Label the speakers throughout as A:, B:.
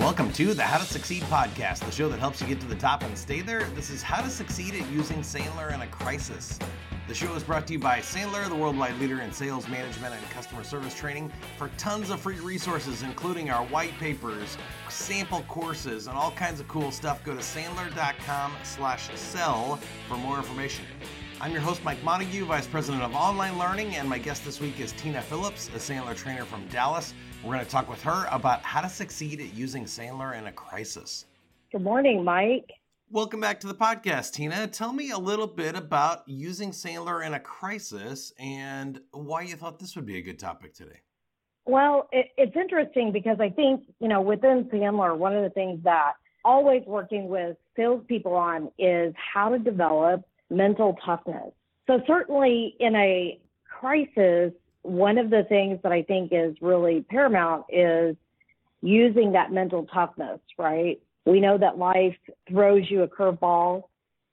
A: Welcome to the How to Succeed podcast, the show that helps you get to the top and stay there. This is how to succeed at using Sandler in a crisis. The show is brought to you by Sandler, the worldwide leader in sales management and customer service training. For tons of free resources, including our white papers, sample courses, and all kinds of cool stuff, go to sandler.com/sell for more information. I'm your host, Mike Montague, Vice President of Online Learning, and my guest this week is Tina Phillips, a Sandler trainer from Dallas. We're going to talk with her about how to succeed at using Sandler in a crisis.
B: Good morning, Mike.
A: Welcome back to the podcast, Tina. Tell me a little bit about using Sandler in a crisis and why you thought this would be a good topic today.
B: Well, it's interesting because I think, within Sandler, one of the things that always working with salespeople on is how to develop mental toughness. So certainly in a crisis, one of the things that I think is really paramount is using that mental toughness, right? We know that life throws you a curveball,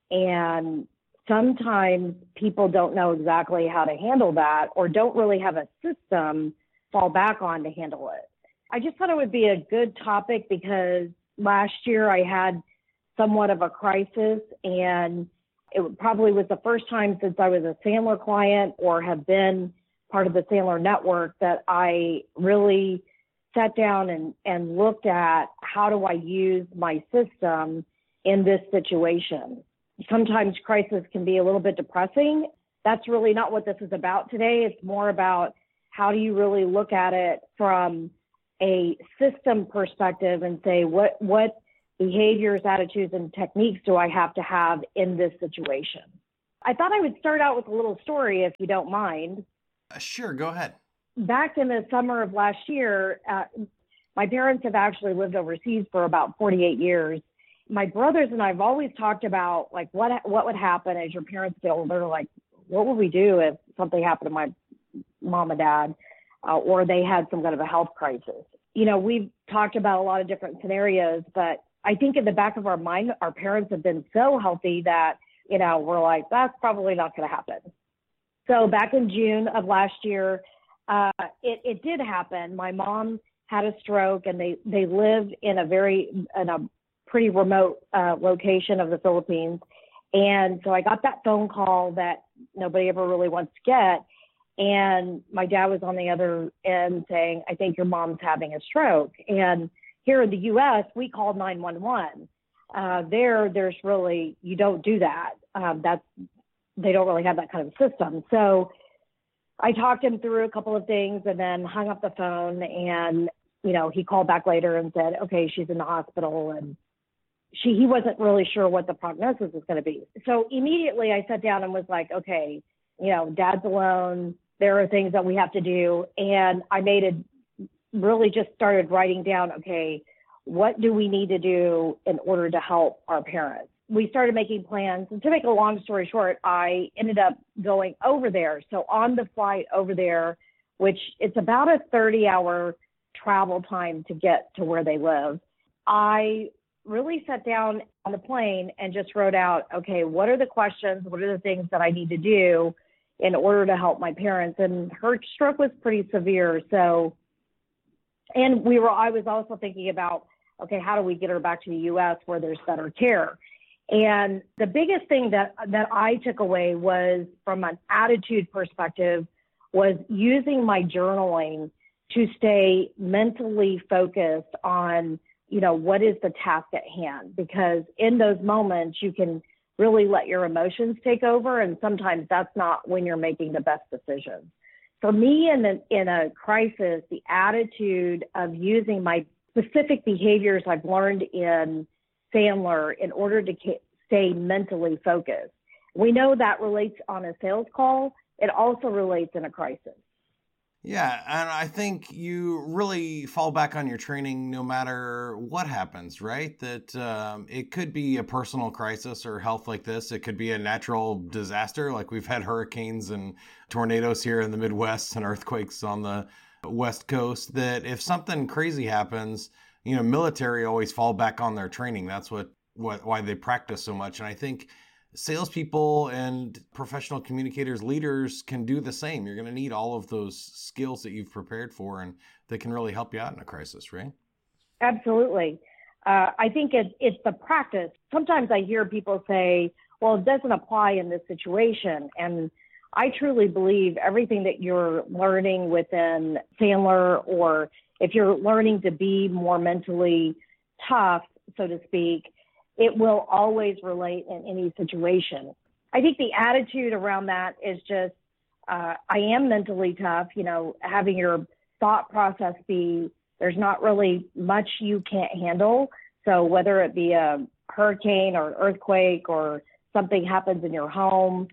B: and sometimes people don't know exactly how to handle that or don't really have a system fall back on to handle it. I just thought it would be a good topic because last year I had somewhat of a crisis, and it probably was the first time since I was a Sandler client or have been part of the Sandler network that I really sat down and looked at how do I use my system in this situation. Sometimes crisis can be a little bit depressing. That's really not what this is about today. It's more about how do you really look at it from a system perspective and say, what behaviors, attitudes, and techniques do I have to have in this situation? I thought I would start out with a little story, if you don't mind.
A: Sure, go ahead. Back
B: in the summer of last year, my parents have actually lived overseas for about 48 years. My brothers and I have always talked about, like, what would happen as your parents get older? Like, what would we do if something happened to my mom and dad or they had some kind of a health crisis? We've talked about a lot of different scenarios, but I think in the back of our mind, our parents have been so healthy that, we're like, that's probably not going to happen. So back in June of last year, it did happen. My mom had a stroke, and they lived in a pretty remote location of the Philippines. And so I got that phone call that nobody ever really wants to get. And my dad was on the other end saying, I think your mom's having a stroke. And here in the U.S., we called 911. There's really, you don't do that. They don't really have that kind of system. So I talked him through a couple of things and then hung up the phone, and, he called back later and said, okay, she's in the hospital, and he wasn't really sure what the prognosis was going to be. So immediately I sat down and was like, okay, dad's alone. There are things that we have to do. And I really just started writing down, okay, what do we need to do in order to help our parents? We started making plans. And to make a long story short, I ended up going over there. So on the flight over there, which it's about a 30-hour travel time to get to where they live, I really sat down on the plane and just wrote out, okay, what are the questions? What are the things that I need to do in order to help my parents? And her stroke was pretty severe. So, and I was also thinking about, okay, how do we get her back to the U.S. where there's better care? And the biggest thing that I took away was, from an attitude perspective, was using my journaling to stay mentally focused on, what is the task at hand? Because in those moments, you can really let your emotions take over. And sometimes that's not when you're making the best decisions. For me, in a crisis, the attitude of using my specific behaviors I've learned in Sandler in order to stay mentally focused. We know that relates on a sales call. It also relates in a crisis.
A: Yeah, and I think you really fall back on your training no matter what happens, right? That it could be a personal crisis or health like this. It could be a natural disaster, like we've had hurricanes and tornadoes here in the Midwest and earthquakes on the West Coast, that if something crazy happens, military always fall back on their training. That's why they practice so much. And I think salespeople and professional communicators, leaders can do the same. You're going to need all of those skills that you've prepared for, and that can really help you out in a crisis, right?
B: Absolutely. I think it's the practice. Sometimes I hear people say, well, it doesn't apply in this situation. And I truly believe everything that you're learning within Sandler, or if you're learning to be more mentally tough, so to speak, it will always relate in any situation. I think the attitude around that is just, I am mentally tough, having your thought process be, there's not really much you can't handle. So whether it be a hurricane or earthquake or something happens in your home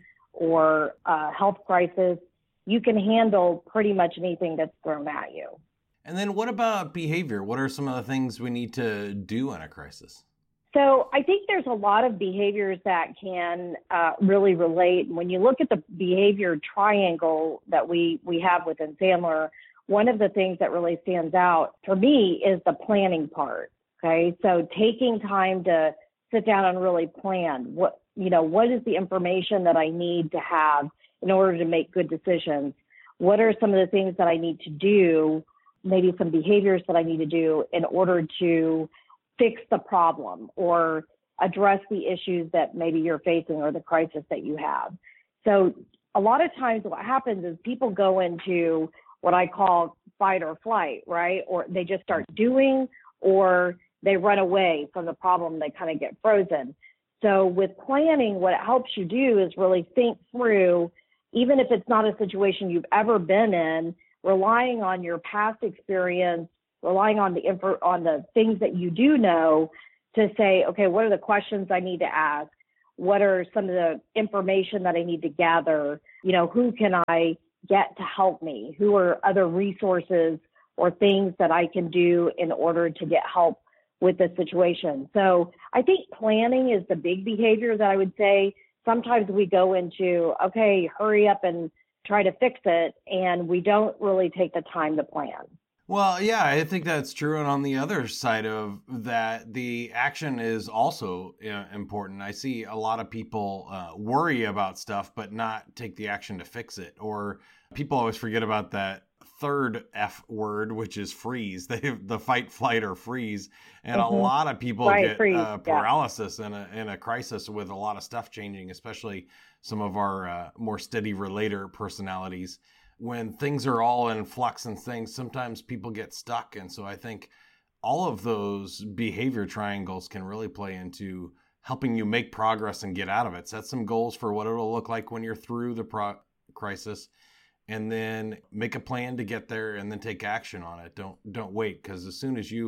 B: or a health crisis, you can handle pretty much anything that's thrown at you.
A: And then what about behavior? What are some of the things we need to do in a crisis?
B: So I think there's a lot of behaviors that can really relate. When you look at the behavior triangle that we have within Sandler, one of the things that really stands out for me is the planning part. Okay, so taking time to sit down and really plan what is the information that I need to have in order to make good decisions? What are some of the things that I need to do, maybe some behaviors that I need to do in order to fix the problem or address the issues that maybe you're facing or the crisis that you have? So a lot of times what happens is people go into what I call fight or flight, right? Or they just start doing, or they run away from the problem. They kind of get frozen. So with planning, what it helps you do is really think through, even if it's not a situation you've ever been in, relying on your past experience, relying on the things that you do know to say, okay, what are the questions I need to ask? What are some of the information that I need to gather? Who can I get to help me? Who are other resources or things that I can do in order to get help with the situation? So I think planning is the big behavior that I would say. Sometimes we go into, okay, hurry up and try to fix it, and we don't really take the time to plan.
A: Well, yeah, I think that's true. And on the other side of that, the action is also important. I see a lot of people worry about stuff, but not take the action to fix it. Or people always forget about that third F word, which is freeze. They have the fight, flight, or freeze. And a lot of people get paralysis in a crisis with a lot of stuff changing, especially some of our more steady relator personalities. When things are all in flux and things, sometimes people get stuck. And so I think all of those behavior triangles can really play into helping you make progress and get out of it. Set some goals for what it'll look like when you're through the crisis, and then make a plan to get there and then take action on it. Don't wait, because as soon as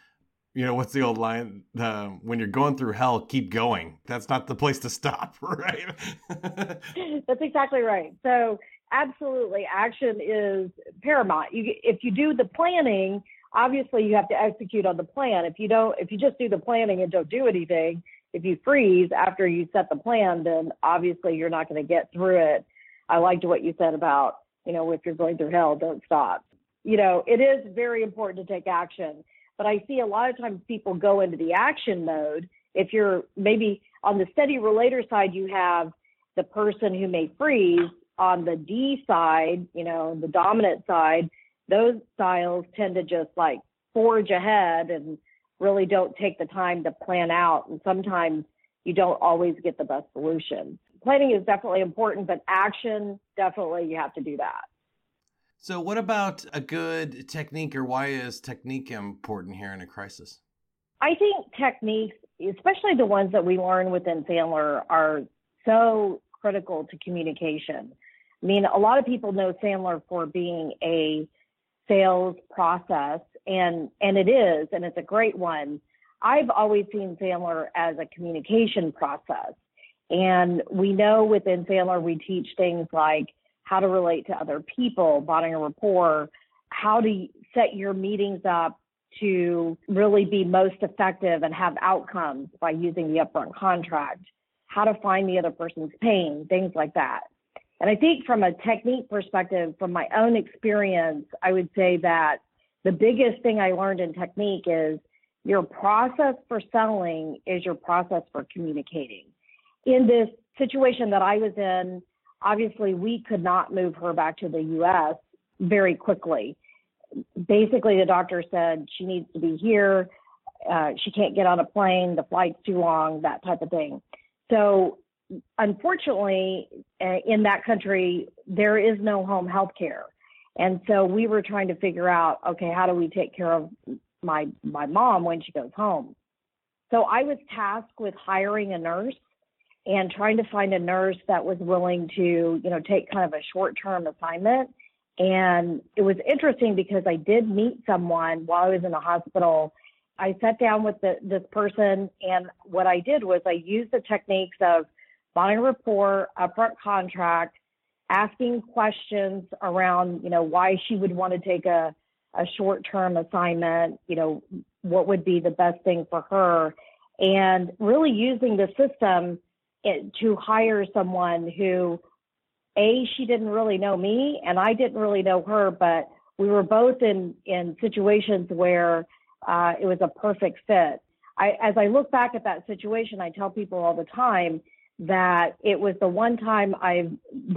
A: what's the old line? When you're going through hell, keep going. That's not the place to stop, right?
B: That's exactly right. So absolutely, action is paramount. If you do the planning, obviously you have to execute on the plan. If you just do the planning and don't do anything, if you freeze after you set the plan, then obviously you're not going to get through it. I liked what you said about, if you're going through hell, don't stop. It is very important to take action, but I see a lot of times people go into the action mode. If you're maybe on the steady relator side, you have the person who may freeze. On the D side, the dominant side, those styles tend to just like forge ahead and really don't take the time to plan out. And sometimes you don't always get the best solution. Planning is definitely important, but action, definitely you have to do that.
A: So what about a good technique, or why is technique important here in a crisis?
B: I think techniques, especially the ones that we learn within Sandler, are so critical to communication. I mean, a lot of people know Sandler for being a sales process, and it is, and it's a great one. I've always seen Sandler as a communication process. And we know within Sandler, we teach things like how to relate to other people, bonding a rapport, how to set your meetings up to really be most effective and have outcomes by using the upfront contract, how to find the other person's pain, things like that. And I think from a technique perspective, from my own experience, I would say that the biggest thing I learned in technique is your process for selling is your process for communicating. In this situation that I was in, obviously we could not move her back to the U.S. very quickly. basically the doctor said she needs to be here. She can't get on a plane. The flight's too long, that type of thing. So unfortunately, in that country, there is no home health care. And so we were trying to figure out, okay, how do we take care of my mom when she goes home? So I was tasked with hiring a nurse and trying to find a nurse that was willing to, take kind of a short-term assignment. And it was interesting because I did meet someone while I was in the hospital. I sat down with this person, and what I did was I used the techniques of buying a report, upfront contract, asking questions around, why she would want to take a short-term assignment, what would be the best thing for her, and really using the system to hire someone who, she didn't really know me and I didn't really know her, but we were both in situations where it was a perfect fit. As I look back at that situation, I tell people all the time that it was the one time I've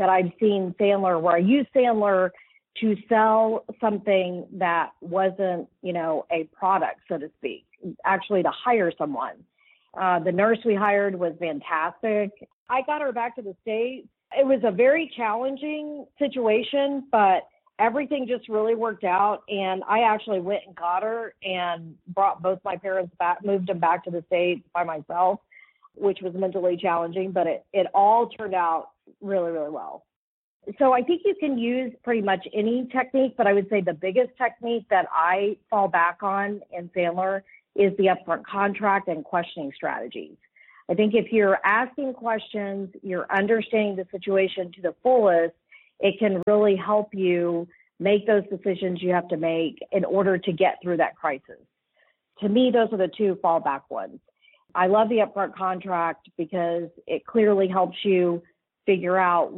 B: seen Sandler where I used Sandler to sell something that wasn't, a product, so to speak, actually to hire someone. The nurse we hired was fantastic. I got her back to the States. It was a very challenging situation, but everything just really worked out. And I actually went and got her and brought both my parents back, moved them back to the States by myself, which was mentally challenging, but it all turned out really, really well. So I think you can use pretty much any technique, but I would say the biggest technique that I fall back on in Sandler is the upfront contract and questioning strategies. I think if you're asking questions, you're understanding the situation to the fullest, it can really help you make those decisions you have to make in order to get through that crisis. To me, those are the two fallback ones. I love the upfront contract because it clearly helps you figure out